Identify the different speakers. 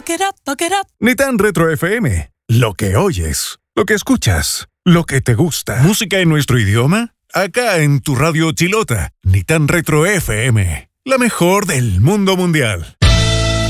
Speaker 1: Look it up.
Speaker 2: Ni tan retro FM. Lo que oyes, lo que escuchas, lo que te gusta. Música en nuestro idioma. Acá en tu radio chilota. Ni tan retro FM. La mejor del mundo mundial.